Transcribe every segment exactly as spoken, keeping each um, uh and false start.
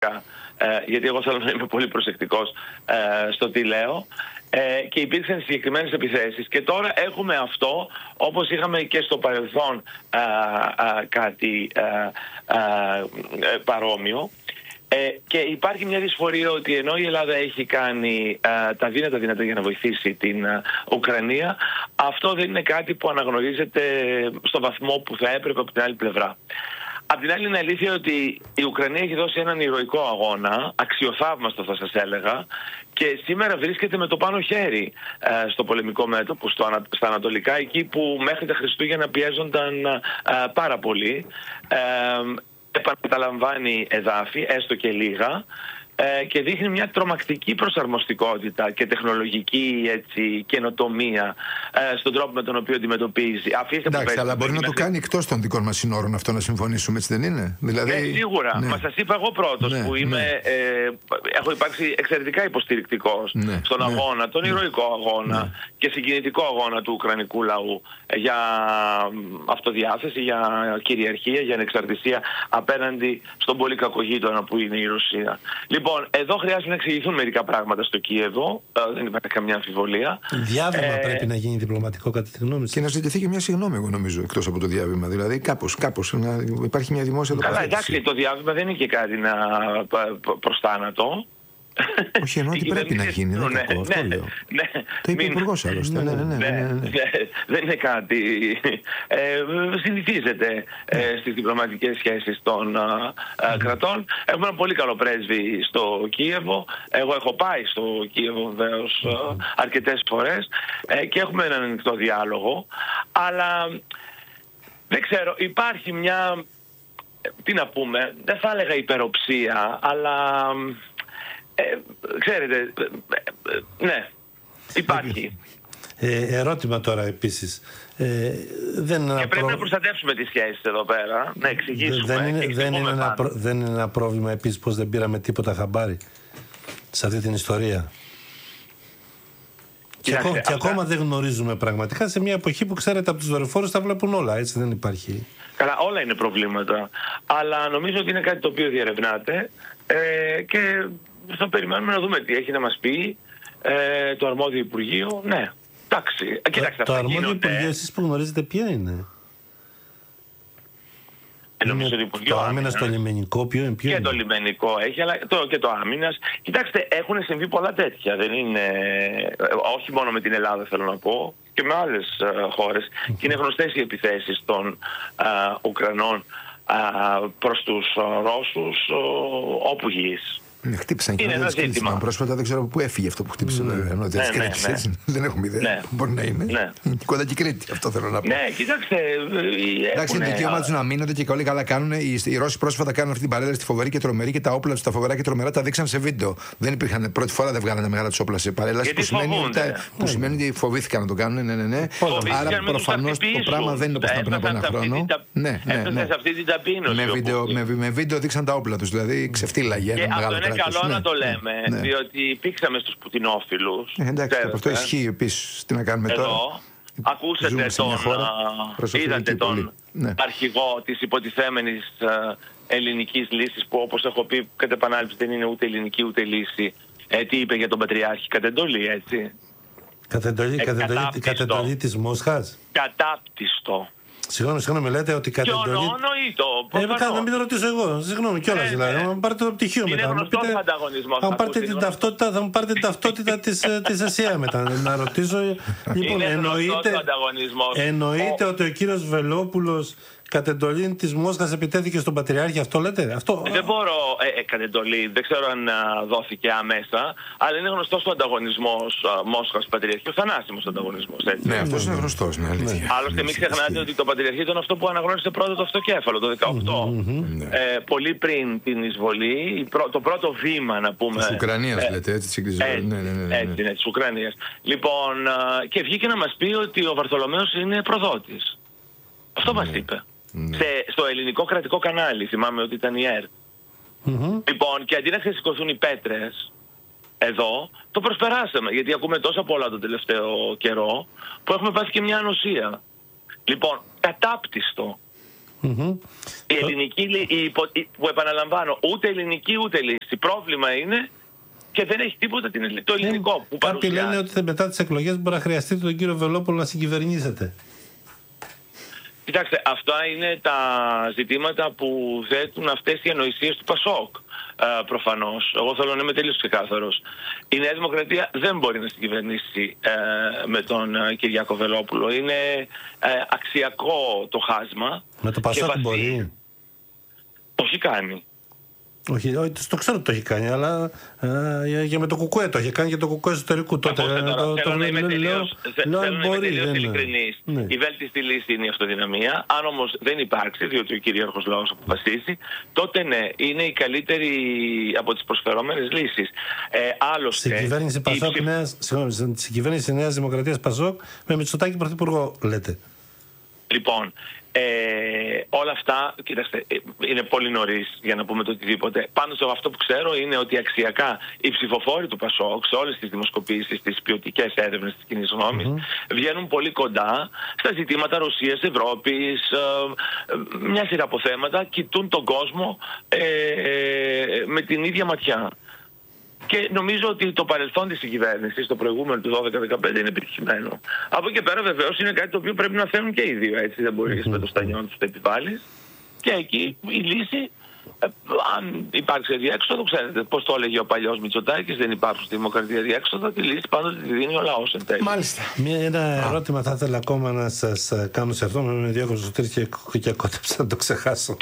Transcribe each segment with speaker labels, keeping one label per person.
Speaker 1: ε, γιατί εγώ θέλω να είμαι πολύ προσεκτικός ε, στο τι λέω. Ε, και υπήρξαν συγκεκριμένες επιθέσεις και τώρα έχουμε αυτό, όπως είχαμε και στο παρελθόν α, α, κάτι α, α, παρόμοιο, ε, και υπάρχει μια δυσφορία ότι ενώ η Ελλάδα έχει κάνει α, τα δύνατα δυνατά για να βοηθήσει την α, Ουκρανία, αυτό δεν είναι κάτι που αναγνωρίζεται στο βαθμό που θα έπρεπε από την άλλη πλευρά. Απ' την άλλη είναι αλήθεια ότι η Ουκρανία έχει δώσει έναν ηρωικό αγώνα, αξιοθαύμαστο θα σας έλεγα, και σήμερα βρίσκεται με το πάνω χέρι ε, στο πολεμικό μέτωπο, στο, στα ανατολικά, εκεί που μέχρι τα Χριστούγεννα πιέζονταν ε, πάρα πολύ. Ε, επαναλαμβάνει εδάφη, έστω και λίγα, ε, και δείχνει μια τρομακτική προσαρμοστικότητα και τεχνολογική, έτσι, καινοτομία ε, στον τρόπο με τον οποίο αντιμετωπίζει.
Speaker 2: Εντάξει, αλλά μπορεί να το κάνει εκτός των δικών μας συνόρων αυτό, να συμφωνήσουμε, έτσι δεν είναι? Δηλαδή...
Speaker 1: Ναι, σίγουρα. Ναι. Μα σας είπα εγώ πρώτος, ναι, που είμαι, ναι. ε, έχω υπάρξει εξαιρετικά υποστηρικτικός, ναι, στον ναι. αγώνα, τον ηρωικό αγώνα, ναι, και συγκινητικό αγώνα του ουκρανικού λαού για αυτοδιάθεση, για κυριαρχία, για ανεξαρτησία απέναντι στον πολύ κακογείτονα που είναι η Ρωσία. Λοιπόν, εδώ χρειάζεται να εξηγηθούν μερικά πράγματα στο Κίεβο, δεν υπάρχει καμιά αμφιβολία.
Speaker 3: Διάβημα
Speaker 1: ε...
Speaker 3: πρέπει να γίνει διπλωματικό, κατά τη γνώμη σας.
Speaker 2: Και να ζητηθεί και μια συγγνώμη, εγώ νομίζω, εκτός από το διάβημα. Δηλαδή, κάπως, κάπως να υπάρχει μια δημόσια τοποθέτηση.
Speaker 1: Καλά, εντάξει, το διάβημα δεν είναι και κάτι να προς θάνατο.
Speaker 2: Όχι, εννοώ ότι πρέπει να γίνει. Δεν είναι κακό, αυτό λέω. Το είπε ο Υπουργός άλλωστε.
Speaker 1: Δεν είναι κάτι. Συνηθίζεται στις διπλωματικές σχέσεις των κρατών. Έχουμε ένα πολύ καλό πρέσβη στο Κίεβο. Εγώ έχω πάει στο Κίεβο βεβαίως αρκετές φορές και έχουμε έναν ανοιχτό διάλογο. Αλλά δεν ξέρω, υπάρχει μια, τι να πούμε, δεν θα έλεγα υπεροψία, αλλά... Ε, ξέρετε, ε, ε, ναι, υπάρχει.
Speaker 3: Ε, ερώτημα τώρα επίσης. Ε, δεν
Speaker 1: και πρέπει
Speaker 3: προ...
Speaker 1: να προστατεύσουμε τις σχέσεις εδώ πέρα, να εξηγήσουμε.
Speaker 3: Δεν είναι,
Speaker 1: και
Speaker 3: δεν είναι, ένα, προ... δεν είναι ένα πρόβλημα επίσης πως δεν πήραμε τίποτα χαμπάρι σε αυτή την ιστορία. Και, ακό... αυτά... και ακόμα δεν γνωρίζουμε πραγματικά σε μια εποχή που, ξέρετε, από τους δορυφόρους τα βλέπουν όλα, έτσι δεν υπάρχει?
Speaker 1: Καλά, όλα είναι προβλήματα. Αλλά νομίζω ότι είναι κάτι το οποίο διερευνάται ε, και θα περιμένουμε να δούμε τι έχει να μας πει ε, το αρμόδιο Υπουργείο. Ναι, εντάξει.
Speaker 3: Το,
Speaker 1: Κοιτάξτε,
Speaker 3: το αρμόδιο
Speaker 1: γίνονται...
Speaker 3: Υπουργείο εσείς που γνωρίζετε ποιο είναι?
Speaker 1: Είναι
Speaker 3: το, το άμυνας, το λιμενικό, ποιο είναι? Ποιο
Speaker 1: και
Speaker 3: είναι?
Speaker 1: το λιμενικό έχει, αλλά το, και το άμυνας. Κοιτάξτε, έχουν συμβεί πολλά τέτοια. Δεν είναι, όχι μόνο με την Ελλάδα θέλω να πω, και με άλλες uh, χώρες. Mm-hmm. Και είναι γνωστές οι επιθέσεις των uh, Ουκρανών uh, προς τους uh, Ρώσους uh, όπου γης.
Speaker 2: Ναι, χτύπησαν και
Speaker 1: ένα
Speaker 2: ζήτημα. Πρόσφατα δεν ξέρω από πού έφυγε αυτό που χτύπησε.
Speaker 1: Ναι,
Speaker 2: ενώ
Speaker 1: ναι, ναι,
Speaker 2: ναι. Δεν έχουμε ιδέα. Ναι. Μπορεί να είναι.
Speaker 1: Ναι.
Speaker 2: Κοντά και Κρήτη, αυτό θέλω να πω.
Speaker 1: Ναι, κοιτάξτε.
Speaker 2: Εντάξει, είναι δικαίωμά του να μείνονται και όλοι καλά κάνουν. Οι Ρώσοι πρόσφατα κάνουν αυτή την παρέλαση τη φοβερή και τρομερή και τα όπλα του τα φοβερά και τρομερά τα δείξαν σε βίντεο. Δεν υπήρχαν, πρώτη φορά δεν βγάλανε μεγάλα του όπλα σε παρέλαση. Που σημαίνει, που σημαίνει ότι φοβήθηκαν να το κάνουν. Ναι, ναι, ναι. Άρα προφανώ το πράγμα δεν είναι όπω ήταν πριν από ένα χρόνο.
Speaker 1: Έφτασε σε αυτή την ταπείνωση.
Speaker 2: Με βίντεο δείξαν τα όπλα του. Δηλαδή ξεφτύλαγε ένα μεγάλο κράτος.
Speaker 1: Είναι καλό να το λέμε. Ναι. Διότι πήξαμε στους Πουτινόφιλους.
Speaker 2: Ε, εντάξει, ξέρετε, αυτό ισχύει επίσης. Τι να κάνουμε
Speaker 1: εδώ,
Speaker 2: τώρα.
Speaker 1: Ακούσατε τον, είδατε τον ναι. αρχηγό της υποτιθέμενης uh, ελληνικής λύσης, που όπως έχω πει κατ' επανάληψη δεν είναι ούτε ελληνική ούτε λύση. Ε, τι είπε για τον Πατριάρχη? Κατ' εντολή, έτσι.
Speaker 3: Κατ' εντολή, ε, κατ' εντολή της Μόσχας.
Speaker 1: Κατάπτυστο.
Speaker 3: Συγγνώμη, συγγνώμη, λέτε ότι κατ' εντολή...
Speaker 1: Ποιο εννοείται.
Speaker 3: Ε, να μην το ρωτήσω εγώ. Συγγνώμη, κιόλας δηλαδή. Θα μου πάρετε το πτυχίο μετά.
Speaker 1: Είναι γνωστός ο ανταγωνισμός.
Speaker 3: Θα μου πάρετε την ταυτότητα, θα μου πάρετε την ταυτότητα της ΕΣΥΑ μετά. Να ρωτήσω...
Speaker 1: Λοιπόν,
Speaker 3: εννοείται ότι ο κύριος Βελόπουλος κατ' εντολή της Μόσχας επιτέθηκε στον Πατριάρχη, αυτό λέτε? Αυτό...
Speaker 1: Δεν μπορώ, ε, ε, κατ' εντολή, δεν ξέρω αν α, δόθηκε άμεσα, αλλά είναι γνωστός ο ανταγωνισμός Μόσχας-Πατριάρχη, ο θανάσιμος ανταγωνισμός, έτσι.
Speaker 2: Ναι, αυτός είναι γνωστός, ναι, αλήθεια.
Speaker 1: Ναι. Άλλωστε, μην ξεχνάτε ότι το Πατριάρχη ήταν αυτό που αναγνώρισε πρώτο το αυτοκέφαλο, το δεκαοκτώ. Mm-hmm. Ε, πολύ πριν την εισβολή, το πρώτο βήμα, να πούμε.
Speaker 2: Της Ουκρανίας, ε, λέτε, έτσι, έτσι,
Speaker 1: έτσι, ναι, ναι, ναι, ναι. έτσι, ναι, της Ουκρανίας. Λοιπόν, και βγήκε να μας πει ότι ο Βαρθολομαίος είναι προδότης. Αυτό μας είπε. Mm. Σε, στο ελληνικό κρατικό κανάλι, θυμάμαι ότι ήταν η ΕΡΤ. Mm-hmm. Λοιπόν, και αντί να ξεσηκωθούν οι πέτρες εδώ, το προσπεράσαμε. Γιατί ακούμε τόσα πολλά τον τελευταίο καιρό που έχουμε πάθει και μια ανοσία. Λοιπόν, κατάπτυστο. Mm-hmm. Η ελληνική, η, που επαναλαμβάνω, ούτε ελληνική ούτε λύση. Πρόβλημα είναι και δεν έχει τίποτα το ελληνικό που παρουσιάζει.
Speaker 3: Κάποιοι λένε ότι μετά τις εκλογές μπορεί να χρειαστείτε τον κύριο Βελόπουλο να συγκυβερνήσετε.
Speaker 1: Κοιτάξτε, αυτά είναι τα ζητήματα που θέτουν αυτές οι ανοησίες του Πασόκ. Uh, προφανώς. Εγώ θέλω να είμαι τελείως ξεκάθαρος. Η Νέα Δημοκρατία δεν μπορεί να συγκυβερνήσει uh, με τον uh, Κυριάκο Βελόπουλο. Είναι uh, αξιακό το χάσμα.
Speaker 3: Με το Πασόκ μπορεί.
Speaker 1: Το έχει κάνει.
Speaker 3: Όχι, όχι, το ξέρω ότι το έχει κάνει, αλλά ε, για με το Κουκουέ το έχει κάνει και το Κουκουέ εσωτερικού τότε.
Speaker 1: Τώρα,
Speaker 3: το,
Speaker 1: θέλω
Speaker 3: το,
Speaker 1: να είμαι τελείως
Speaker 3: ειλικρινής.
Speaker 1: Ναι. Η βέλτιστη λύση είναι η αυτοδυναμία. Αν όμως δεν υπάρξει, διότι ο κυρίαρχος λαός αποφασίσει, τότε ναι, είναι η καλύτερη από τις προσφερόμενες λύσεις. Ε, άλλωστε,
Speaker 3: στην κυβέρνηση Πασόκ, ψηφ... Νέας, συγγνώμη, στην κυβέρνηση Νέας Δημοκρατίας Πασόκ με Μητσοτάκη πρωθυπουργό, λέτε.
Speaker 1: Λοιπόν, ε, όλα αυτά, κοίταξτε, είναι πολύ νωρίς για να πούμε το οτιδήποτε. Πάνω σε αυτό που ξέρω είναι ότι αξιακά οι ψηφοφόροι του Πασόκ σε όλες τις δημοσκοπήσεις, τις ποιοτικές έρευνες της κοινής γνώμης, mm-hmm. βγαίνουν πολύ κοντά στα ζητήματα Ρωσίας, Ευρώπης, ε, ε, μια σειρά από θέματα, κοιτούν τον κόσμο ε, ε, με την ίδια ματιά. Και νομίζω ότι το παρελθόν της συγκυβέρνησης, το προηγούμενο του δώδεκα δεκαπέντε, είναι επιτυχημένο. Από εκεί και πέρα βεβαίως είναι κάτι το οποίο πρέπει να θέλουν και οι δύο, έτσι. Δεν μπορείς με το στανιόν τους το επιβάλλεις. Και εκεί η λύση, ε, αν υπάρξει διέξοδο, ξέρετε πώς το έλεγε ο παλιός Μητσοτάκης, δεν υπάρχουν στη δημοκρατία διέξοδο, τη λύση πάντοτε τη δίνει ο λαός εν τέλει.
Speaker 2: Μάλιστα.
Speaker 3: Μια, ένα Α. ερώτημα θα ήθελα ακόμα να σας κάνω σε αυτό, με διάκοψε στο και, και κότεψα να το ξεχάσω.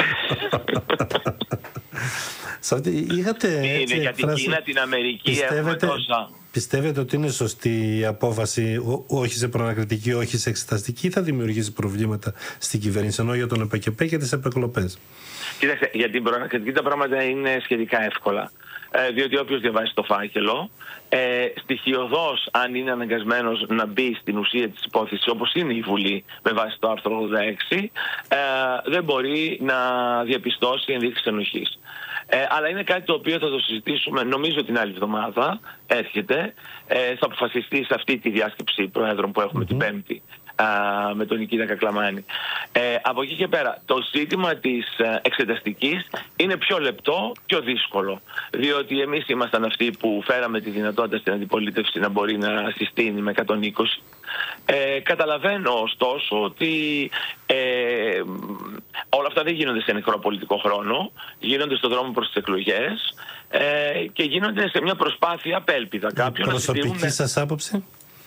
Speaker 3: Είχατε
Speaker 1: είναι έτσι, για την Κίνα, την Αμερική,
Speaker 3: πιστεύετε, πιστεύετε ότι είναι σωστή η απόφαση, ό, όχι σε προανακριτική, όχι σε εξεταστική, ή θα δημιουργήσει προβλήματα στην κυβέρνηση, ενώ για τον ΕΠΑΚΕΠΕ και τις επεκλοπές?
Speaker 1: Κοίταξε, για την προανακριτική τα πράγματα είναι σχετικά εύκολα. Ε, διότι όποιος διαβάσει το φάκελο, ε, στοιχειωδώς, αν είναι αναγκασμένος να μπει στην ουσία της υπόθεσης, όπως είναι η Βουλή με βάση το άρθρο ογδόντα έξι, ε, δεν μπορεί να διαπιστώσει ενδείξεις ενοχής. Ε, αλλά είναι κάτι το οποίο θα το συζητήσουμε, νομίζω την άλλη εβδομάδα έρχεται, ε, θα αποφασιστεί σε αυτή τη διάσκεψη προέδρων που έχουμε mm-hmm. την Πέμπτη α, με τον Νικήτα Κακλαμάνη. Ε, από εκεί και πέρα, το ζήτημα της εξεταστικής είναι πιο λεπτό, πιο δύσκολο. Διότι εμείς ήμασταν αυτοί που φέραμε τη δυνατότητα στην αντιπολίτευση να μπορεί να συστήνει με εκατόν είκοσι. Ε, καταλαβαίνω ωστόσο ότι ε, όλα αυτά δεν γίνονται σε νεκρό πολιτικό χρόνο, γίνονται στον δρόμο προς τις εκλογές ε, και γίνονται σε μια προσπάθεια απέλπιδα κάποιων να συστήνουν.
Speaker 3: Προσωπική σας άποψη?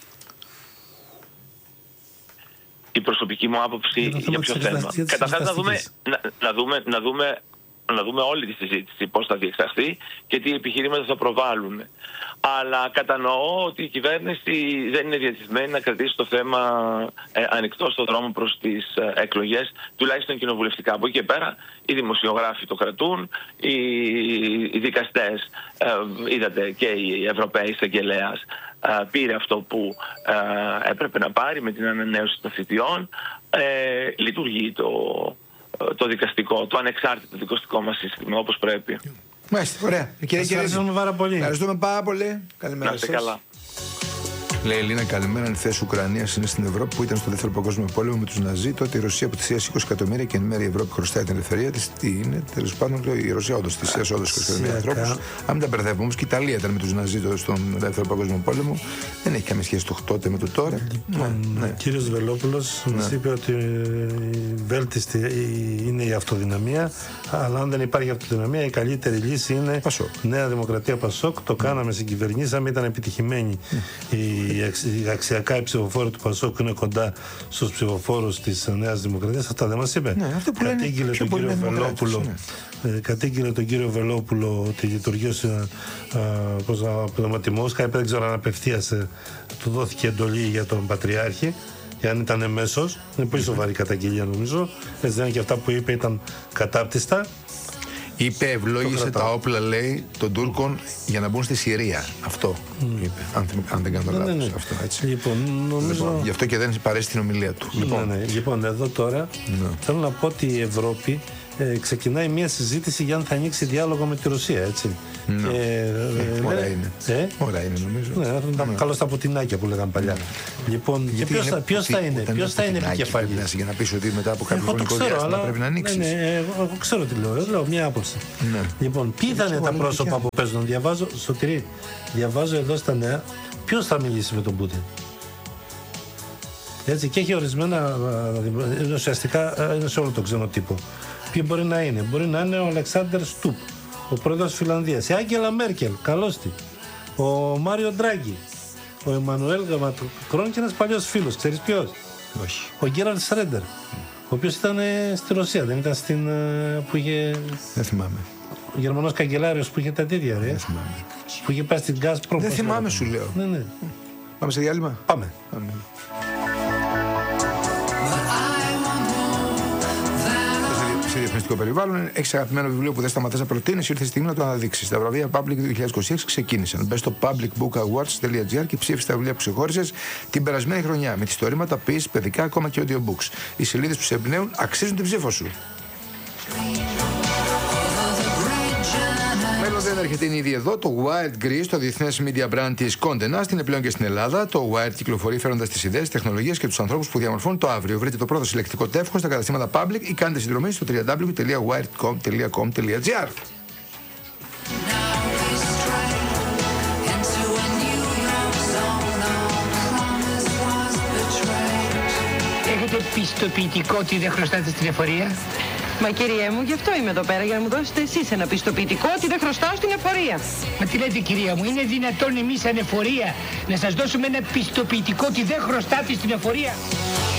Speaker 1: Η προσωπική μου άποψη για, για ποιο θέμα? Καταρχάς να δούμε, να, να, δούμε, να, δούμε, να δούμε όλη τη συζήτηση, πώς θα διεξαχθεί και τι επιχειρήματα θα προβάλλουν. Αλλά κατανοώ ότι η κυβέρνηση δεν είναι διατεθειμένη να κρατήσει το θέμα ε, ανοιχτό στον δρόμο προς τις ε, εκλογές, τουλάχιστον κοινοβουλευτικά. Από εκεί και πέρα οι δημοσιογράφοι το κρατούν, οι, οι δικαστές, ε, είδατε και οι Ευρωπαίοι εισαγγελέας, ε, πήρε αυτό που ε, έπρεπε να πάρει με την ανανέωση των θητιών. Ε, λειτουργεί το, το δικαστικό, το ανεξάρτητο δικαστικό μας σύστημα όπως πρέπει.
Speaker 2: Μάλιστα, ωραία. Κύριε,
Speaker 3: ευχαριστούμε πάρα πολύ.
Speaker 2: Ευχαριστούμε πάρα πολύ. Καλημέρα σας.
Speaker 1: Καλά.
Speaker 2: Λέει Ελίνα, καλημέρα. Αν η θέση Ουκρανίας είναι στην Ευρώπη που ήταν στο Δεύτερο Παγκόσμιο Πόλεμο με τους Ναζί, τότε η Ρωσία αποτυχίασε είκοσι εκατομμύρια και εν μέρει η Ευρώπη χρωστάει την ελευθερία της. Τι είναι, τέλος πάντων, η Ρωσία όντως θυσίασε όντως είκοσι εκατομμύρια ανθρώπους. Αν μην τα μπερδεύουμε όμως, και η Ιταλία ήταν με τους Ναζί στον Δεύτερο Παγκόσμιο Πόλεμο. Δεν έχει καμία σχέση το τότε με το τώρα.
Speaker 3: Λοιπόν, ναι, ναι. Ο κύριος Βελόπουλος ναι. μας είπε ότι η βέλτιστη είναι η αυτοδυναμία, αλλά αν δεν υπάρχει αυτοδυναμία, η καλύτερη λύση είναι Πασόκ. Νέα Δημοκρατία Πασόκ. Το mm. κάναμε, συγκυβερνήσαμε, ήταν επιτυχημένη mm. η οι αξιακά οι ψηφοφόροι του Πασόκ είναι κοντά στους ψηφοφόρους της Νέας Δημοκρατίας. Αυτά δεν μας είπε.
Speaker 2: Ναι, αυτό που κατήγγειλε
Speaker 3: τον κύριο Βελόπουλο, ναι. κατήγγειλε τον κύριο Βελόπουλο ότι λειτουργήσε από τη Μόσχα. Δεν ξέρω αν απευθείας του δόθηκε εντολή για τον Πατριάρχη. Και αν ήταν μέσος, είναι πολύ σοβαρή καταγγελία νομίζω. Έτσι δεν είναι και αυτά που είπε ήταν κατάπτυστα.
Speaker 2: Είπε, ευλόγησε τα όπλα, λέει, των Τούρκων για να μπουν στη Συρία. Αυτό mm. είπε. Αν, αν δεν κάνω λάθος. Ναι, ναι, ναι. Αυτό, έτσι.
Speaker 3: Λοιπόν, νομίζω...
Speaker 2: λοιπόν, γι' αυτό και δεν παρέσει την ομιλία του.
Speaker 3: Ναι, λοιπόν, ναι. λοιπόν εδώ τώρα ναι. θέλω να πω ότι η Ευρώπη ε, ξεκινάει μια συζήτηση για αν θα ανοίξει διάλογο με τη Ρωσία, έτσι.
Speaker 2: Ναι.
Speaker 3: Και,
Speaker 2: ε, ε, ωραία είναι. Ε? Ωραία είναι νομίζω.
Speaker 3: Ναι, ήταν καλό στα ποτινάκια που λέγαν παλιά. Λοιπόν, ποιος θα είναι, ποιος θα είναι επικεφαλής?
Speaker 2: Για να πεις ότι μετά από κάποιο χρονικό διάστημα πρέπει να ανοίξεις.
Speaker 3: Ναι, ναι, εγώ ξέρω τι λέω, λέω μια άποψη. Ναι. Λοιπόν, ποιοι θα είναι τα πρόσωπα που παίζουν? Διαβάζω, Σωτηρή, διαβάζω εδώ στα νέα, ποιος θα μιλήσει με τον Πούτιν. Έτσι, και έχει ορισμένα, ουσιαστικά είναι σε όλο τον ξένο τύπο. Ποιοι μπορεί να είναι? Μπορεί να είναι ο Αλεξάνδερ Στουπ, ο πρόεδρος της Φιλανδίας, η Άγγελα Μέρκελ, καλώς τη, ο Μάριο Ντράγκη, ο Εμμανουέλ Γκαματρόν και ένας παλιός φίλος, ξέρεις ποιος?
Speaker 2: Όχι.
Speaker 3: Ο Γκέραλτ Σρέντερ, ο οποίος ήταν στη Ρωσία, δεν ήταν στην, που είχε...
Speaker 2: Δεν θυμάμαι.
Speaker 3: Ο Γερμανός καγκελάριος που είχε τα τέτοια, ρε.
Speaker 2: Δεν θυμάμαι.
Speaker 3: Που είχε πάει στην Gazprom.
Speaker 2: Δεν θυμάμαι, σου λέω.
Speaker 3: Ναι, ναι.
Speaker 2: Πάμε σε διάλειμμα.
Speaker 3: Πάμε.
Speaker 2: Πάμε. Σε διαφημιστικό περιβάλλον, έχει αγαπημένο βιβλίο που δεν σταματάς να προτείνεις, ήρθε η στιγμή να το αναδείξεις. Τα βραβεία Public δύο χιλιάδες είκοσι έξι ξεκίνησαν. Μπες στο public book awards τελεία gr και ψήφισε τα βιβλία που ξεχώρισες την περασμένη χρονιά. Με ιστορήματα, ποίησεις, παιδικά, ακόμα και audiobooks. Οι σελίδες που σε εμπνέουν αξίζουν την ψήφο σου. Δεν έρχεται, είναι ήδη εδώ. Το Wired Greece, το διεθνές media brand της Condé Nast, είναι πλέον και στην Ελλάδα. Το Wired κυκλοφορεί φέροντας τις ιδέες, τεχνολογίες και τους ανθρώπους που διαμορφώνουν το αύριο. Βρείτε το πρώτο συλλεκτικό τεύχος στα καταστήματα Public ή κάντε συνδρομή στο double-u double-u double-u τελεία wired com τελεία com τελεία gr.
Speaker 4: Έχετε πιστοποιητικό ότι δεν χρωστάτε στην εφορία?
Speaker 5: Μα κυρία μου, γι' αυτό είμαι εδώ πέρα, για να μου δώσετε εσείς ένα πιστοποιητικό ότι δεν χρωστάω στην εφορία.
Speaker 4: Μα τι λέτε κυρία μου, είναι δυνατόν εμείς σαν εφορία να σας δώσουμε ένα πιστοποιητικό ότι δεν χρωστάτε στην εφορία?